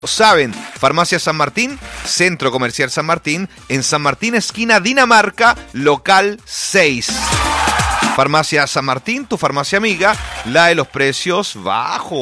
Saben, Farmacia San Martín, Centro Comercial San Martín, en San Martín, esquina Dinamarca, local 6. Farmacia San Martín, tu farmacia amiga, la de los precios bajos.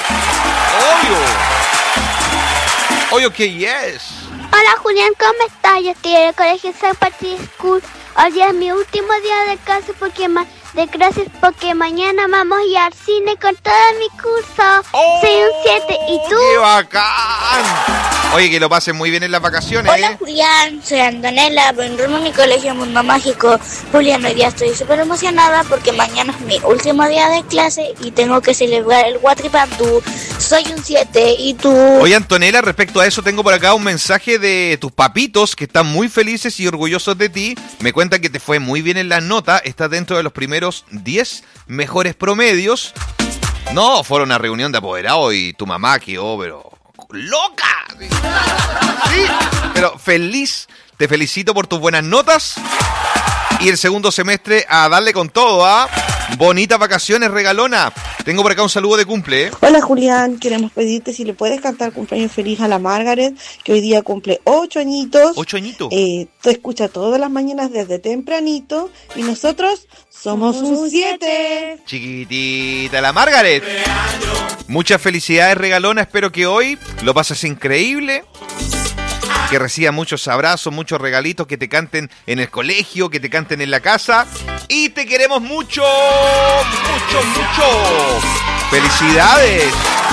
Obvio que yes. Hola Julián, ¿cómo estás? Yo estoy en el colegio San Martín School. Hoy es mi último día de clases porque mañana vamos a ir al cine con todo mi curso. Soy un 7, ¿y tú? ¡Qué bacán! Oye, que lo pasen muy bien en las vacaciones. Hola Julián, soy Antonella, vengo a mi colegio Mundo Mágico. Julián, hoy día estoy súper emocionada porque mañana es mi último día de clase y tengo que celebrar el Huatripantú. Soy un 7, ¿y tú? Oye Antonella, respecto a eso tengo por acá un mensaje de tus papitos que están muy felices y orgullosos de ti. Me cuentan que te fue muy bien en las notas, estás dentro de los primeros 10 mejores promedios. No, fueron a una reunión de apoderados y tu mamá quedó, pero ¡loca! Sí, pero feliz, te felicito por tus buenas notas. Y el segundo semestre a darle con todo, ¿ah? Bonitas vacaciones, regalona. Tengo por acá un saludo de cumple, ¿eh? Hola Julián, queremos pedirte si le puedes cantar cumpleaños feliz a la Margaret, que hoy día cumple 8 añitos. 8 añitos. Tú escuchas todas las mañanas desde tempranito y nosotros somos un 7. Chiquitita la Margaret. Muchas felicidades, regalona. Espero que hoy lo pases increíble. Que reciba muchos abrazos, muchos regalitos, que te canten en el colegio, que te canten en la casa. Y te queremos mucho, mucho, mucho. ¡Felicidades!